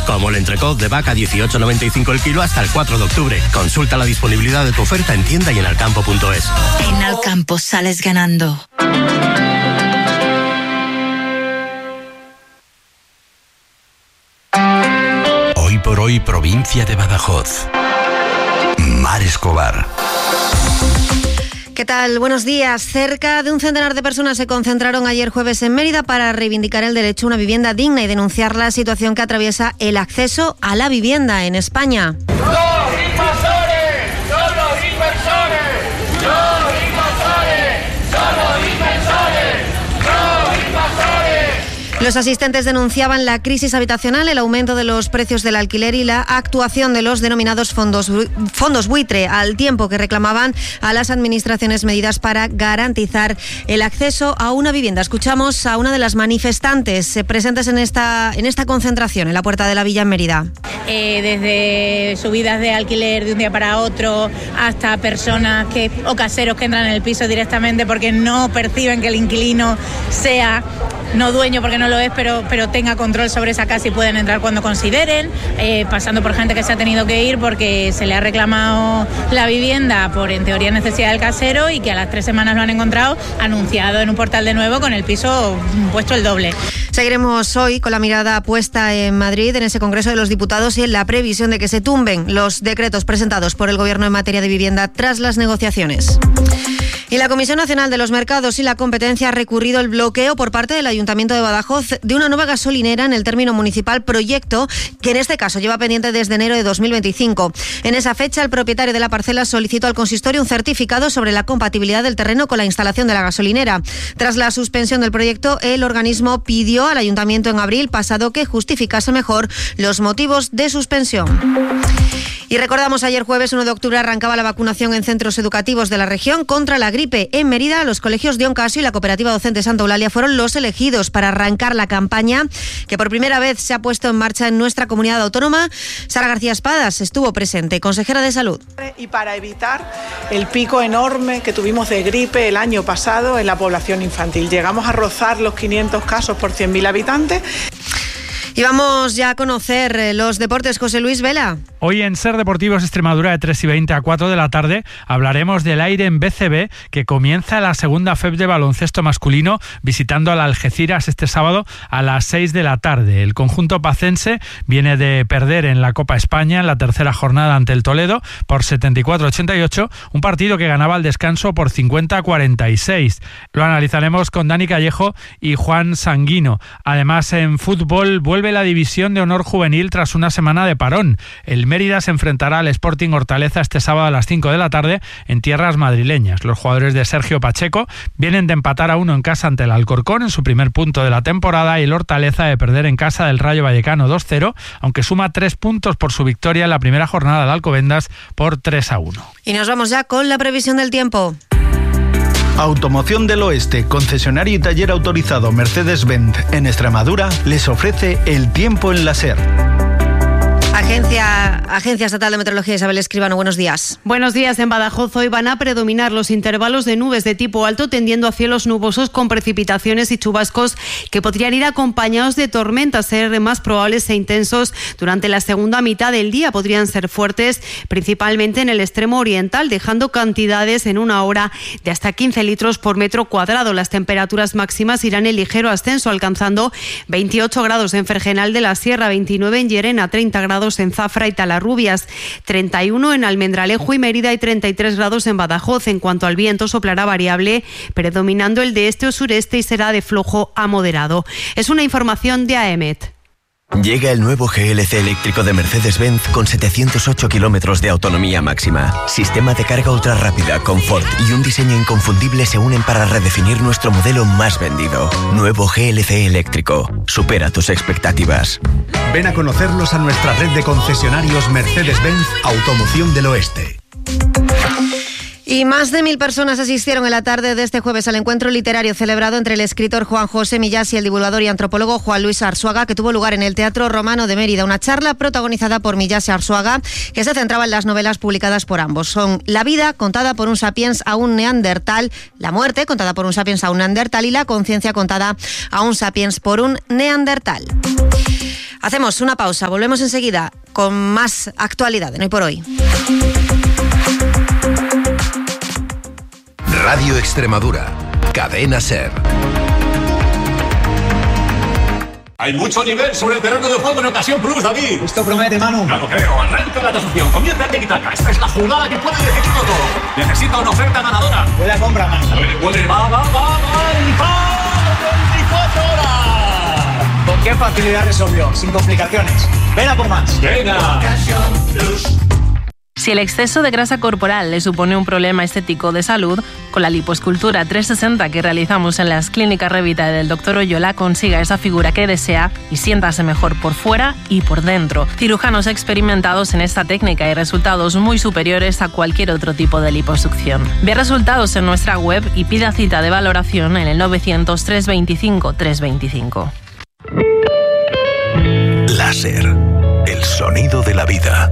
como el entrecot de vaca 18,95 el kilo hasta el 4 de octubre. Consulta la disponibilidad de tu oferta en tienda y en alcampo.es. En Alcampo sales ganando. Hoy por hoy, provincia de Badajoz. Mar Escobar. ¿Qué tal? Buenos días. Cerca de un centenar de personas se concentraron ayer jueves en Mérida para reivindicar el derecho a una vivienda digna y denunciar la situación que atraviesa el acceso a la vivienda en España. Los asistentes denunciaban la crisis habitacional, el aumento de los precios del alquiler y la actuación de los denominados fondos buitre, al tiempo que reclamaban a las administraciones medidas para garantizar el acceso a una vivienda. Escuchamos a una de las manifestantes presentes en esta concentración en la Puerta de la Villa en Mérida. Desde subidas de alquiler de un día para otro hasta personas o caseros que entran en el piso directamente porque no perciben que el inquilino sea no dueño porque no lo es, pero tenga control sobre esa casa y pueden entrar cuando consideren, pasando por gente que se ha tenido que ir porque se le ha reclamado la vivienda por, en teoría, necesidad del casero y que a las 3 semanas lo han encontrado anunciado en un portal de nuevo con el piso puesto el doble. Seguiremos hoy con la mirada puesta en Madrid, en ese Congreso de los Diputados y en la previsión de que se tumben los decretos presentados por el Gobierno en materia de vivienda tras las negociaciones. Y la Comisión Nacional de los Mercados y la Competencia ha recurrido el bloqueo por parte del Ayuntamiento de Badajoz de una nueva gasolinera en el término municipal, proyecto que en este caso lleva pendiente desde enero de 2025. En esa fecha, el propietario de la parcela solicitó al consistorio un certificado sobre la compatibilidad del terreno con la instalación de la gasolinera. Tras la suspensión del proyecto, el organismo pidió al Ayuntamiento en abril pasado que justificase mejor los motivos de suspensión. Y recordamos, ayer jueves 1 de octubre arrancaba la vacunación en centros educativos de la región contra la gripe. En Mérida, los colegios Dion Casio y la Cooperativa Docente Santa Eulalia fueron los elegidos para arrancar la campaña que por primera vez se ha puesto en marcha en nuestra comunidad autónoma. Sara García Espadas estuvo presente, consejera de Salud. Y para evitar el pico enorme que tuvimos de gripe el año pasado en la población infantil. Llegamos a rozar los 500 casos por 100.000 habitantes. Y vamos ya a conocer los deportes. José Luis Vela. Hoy en Ser Deportivos Extremadura de 3:20 a 4 de la tarde hablaremos del Aire en BCB, que comienza la segunda FEB de baloncesto masculino visitando al Algeciras este sábado a las 6 de la tarde. El conjunto pacense viene de perder en la Copa España en la tercera jornada ante el Toledo por 74-88, un partido que ganaba al descanso por 50-46. Lo analizaremos con Dani Callejo y Juan Sanguino. Además, en fútbol vuelve la división de honor juvenil tras una semana de parón. El Mérida se enfrentará al Sporting Hortaleza este sábado a las 5 de la tarde en tierras madrileñas. Los jugadores de Sergio Pacheco vienen de empatar a 1 en casa ante el Alcorcón en su primer punto de la temporada y el Hortaleza de perder en casa del Rayo Vallecano 2-0, aunque suma 3 puntos por su victoria en la primera jornada de Alcobendas por 3-1. Y nos vamos ya con la previsión del tiempo. Automoción del Oeste, concesionario y taller autorizado Mercedes-Benz en Extremadura, les ofrece el tiempo en la SER. Agencia Estatal de Meteorología, Isabel Escribano, buenos días. Buenos días. En Badajoz hoy van a predominar los intervalos de nubes de tipo alto tendiendo a cielos nubosos con precipitaciones y chubascos que podrían ir acompañados de tormentas, ser más probables e intensos durante la segunda mitad del día. Podrían ser fuertes principalmente en el extremo oriental, dejando cantidades en una hora de hasta 15 litros por metro cuadrado. Las temperaturas máximas irán en ligero ascenso, alcanzando 28 grados en Fergenal de la Sierra, 29 en Llerena, 30 grados en Zafra y Talarrubias, 31 en Almendralejo y Mérida y 33 grados en Badajoz. En cuanto al viento, soplará variable, predominando el de este o sureste y será de flojo a moderado. Es una información de AEMET. Llega el nuevo GLC eléctrico de Mercedes-Benz con 708 kilómetros de autonomía máxima. Sistema de carga ultra rápida, confort y un diseño inconfundible se unen para redefinir nuestro modelo más vendido. Nuevo GLC eléctrico. Supera tus expectativas. Ven a conocerlos a nuestra red de concesionarios Mercedes-Benz Automoción del Oeste. Y más de 1.000 personas asistieron en la tarde de este jueves al encuentro literario celebrado entre el escritor Juan José Millás y el divulgador y antropólogo Juan Luis Arzuaga, que tuvo lugar en el Teatro Romano de Mérida. Una charla protagonizada por Millás y Arzuaga, que se centraba en las novelas publicadas por ambos. Son la vida contada por un sapiens a un neandertal, la muerte contada por un sapiens a un neandertal y la conciencia contada a un sapiens por un neandertal. Hacemos una pausa, volvemos enseguida con más actualidad en Hoy por Hoy. Radio Extremadura, Cadena SER. Hay mucho nivel sobre el terreno de juego en Ocasión Plus, David. Esto promete, Manu. Ya lo creo. Arranca la transacción. Comienza el tiki-taka. Esta es la jugada que puede decidirlo todo. Necesita una oferta ganadora. Buena compra, Manu. Va. 24 horas. ¿Con qué facilidad resolvió? Sin complicaciones. Ven a por más. Venga. Ocasión Plus. Si el exceso de grasa corporal le supone un problema estético de salud, con la lipoescultura 360 que realizamos en las clínicas Revita del Dr. Oyola consiga esa figura que desea y siéntase mejor por fuera y por dentro. Cirujanos experimentados en esta técnica y resultados muy superiores a cualquier otro tipo de liposucción. Ve resultados en nuestra web y pida cita de valoración en el 900 325 325. Láser, el sonido de la vida.